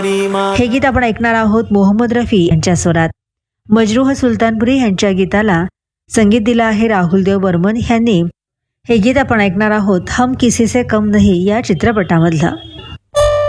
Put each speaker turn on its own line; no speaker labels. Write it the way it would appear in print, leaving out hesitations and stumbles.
हे गीत आपण ऐकणार आहोत मोहम्मद रफी यांच्या स्वरात. मजरूह सुलतानपुरी यांच्या गीताला संगीत दिलं आहे राहुल देव बर्मन यांनी. हे गीत आपण ऐकणार आहोत हम किसी से कम नहीं या चित्रपटामधलं.